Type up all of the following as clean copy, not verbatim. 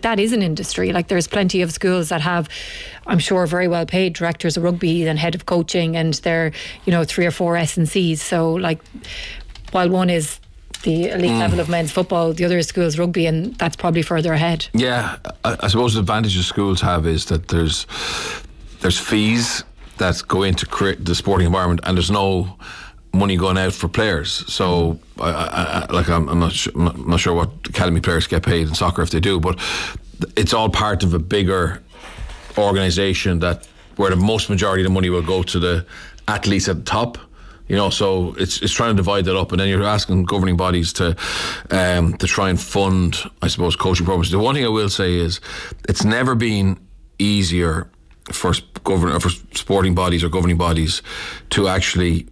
that is an industry. Like there's plenty of schools that have, I'm sure, very well paid directors of rugby and head of coaching, and they're 3 or 4 S&Cs. So like, while one is the elite level of men's football, the other is schools rugby, and that's probably further ahead. Yeah, I suppose the advantage schools have is that there's fees that go into create the sporting environment, and there's no money going out for players. So I'm not sure what academy players get paid in soccer, if they do, but it's all part of a bigger organisation where the most majority of the money will go to the athletes at the top. So it's trying to divide that up, and then you're asking governing bodies to try and fund, I suppose, coaching programs. The one thing I will say is it's never been easier for sporting bodies or governing bodies to actually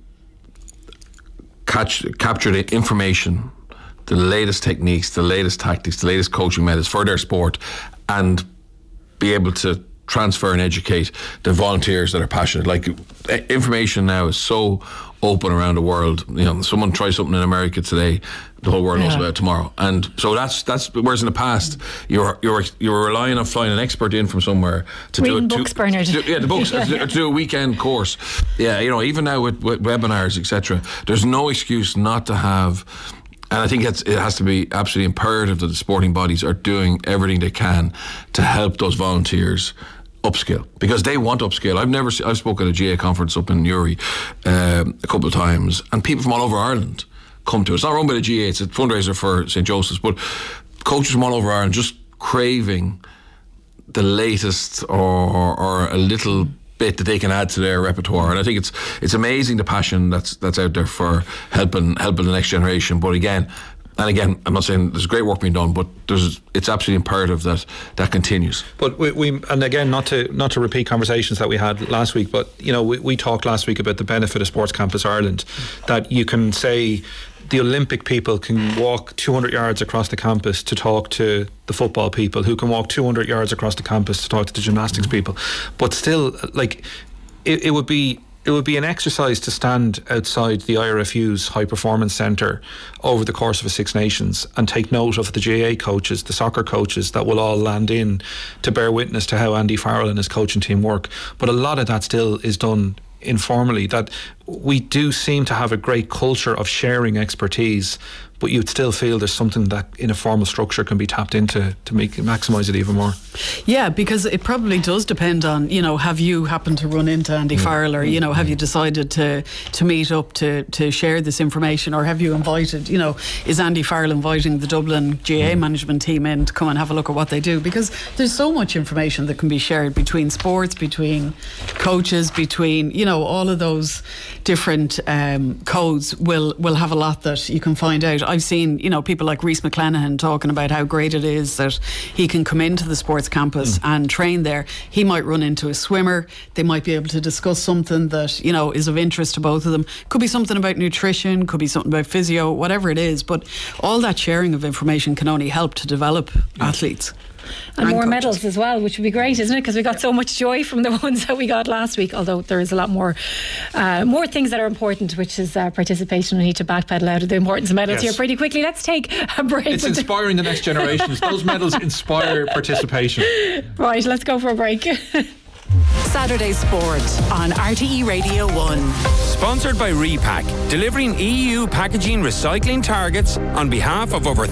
capture the information, the latest techniques, the latest tactics, the latest coaching methods for their sport, and be able to transfer and educate the volunteers that are passionate. Like, information now is so open around the world. Someone tries something in America today, the whole world knows about it tomorrow. And so that's whereas in the past you were relying on flying an expert in from somewhere to reading books, Bernard. The books to do a weekend course. Even now with webinars, etc., there's no excuse not to have. And I think it has to be absolutely imperative that the sporting bodies are doing everything they can to help those volunteers upskill, because they want upskill. I've spoken at a GA conference up in Newry a couple of times, and people from all over Ireland come to us. It's not run by the GA, it's a fundraiser for St. Joseph's, but coaches from all over Ireland just craving the latest or a little bit that they can add to their repertoire. And I think it's amazing the passion that's out there for helping the next generation. But again, I'm not saying there's great work being done, but it's absolutely imperative that continues. But we and again, not to repeat conversations that we had last week, but we talked last week about the benefit of Sports Campus Ireland, that you can say the Olympic people can walk 200 yards across the campus to talk to the football people, who can walk 200 yards across the campus to talk to the gymnastics people. But still, like, it would be an exercise to stand outside the IRFU's High Performance Centre over the course of a Six Nations and take note of the GAA coaches, the soccer coaches that will all land in to bear witness to how Andy Farrell and his coaching team work. But a lot of that still is done informally. That we do seem to have a great culture of sharing expertise, but you'd still feel there's something that in a formal structure can be tapped into to maximise it even more. Yeah, because it probably does depend on, have you happened to run into Andy Farrell, or, have you decided to meet up to share this information, or have you invited, is Andy Farrell inviting the Dublin GAA management team in to come and have a look at what they do? Because there's so much information that can be shared between sports, between coaches, between, all of those different codes will have a lot that you can find out. I've seen, people like Rhys McClenaghan talking about how great it is that he can come into the sports campus and train there. He might run into a swimmer. They might be able to discuss something that, is of interest to both of them. Could be something about nutrition, could be something about physio, whatever it is. But all that sharing of information can only help to develop athletes. And more medals as well, which would be great, isn't it? Because we got so much joy from the ones that we got last week, although there is a lot more things that are important, which is participation. We need to backpedal out of the importance of medals here pretty quickly. Let's take a break. It's inspiring the next generations. Those medals inspire participation. Right, let's go for a break. Saturday Sport on RTE Radio 1. Sponsored by Repack, delivering EU packaging recycling targets on behalf of over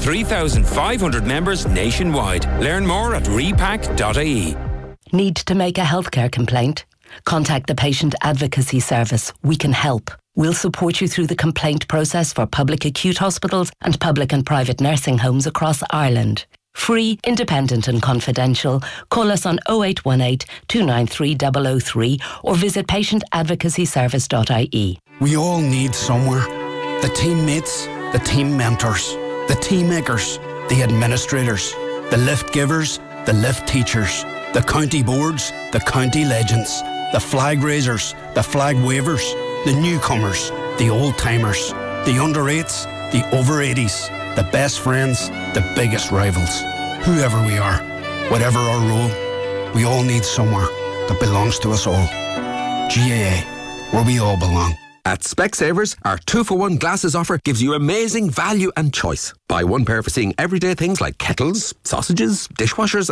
3,500 members nationwide. Learn more at repack.ie. Need to make a healthcare complaint? Contact the Patient Advocacy Service. We can help. We'll support you through the complaint process for public acute hospitals and public and private nursing homes across Ireland. Free, independent and confidential. Call us on 0818 293 003 or visit patientadvocacyservice.ie. We all need somewhere. The teammates, the team mentors, the team makers, the administrators, the lift givers, the lift teachers, the county boards, the county legends, the flag raisers, the flag wavers, the newcomers, the old-timers, the under-8s, the over-80s, the best friends, the biggest rivals. Whoever we are, whatever our role, we all need somewhere that belongs to us all. GAA, where we all belong. At Specsavers, our 2-for-1 glasses offer gives you amazing value and choice. Buy one pair for seeing everyday things like kettles, sausages, dishwashers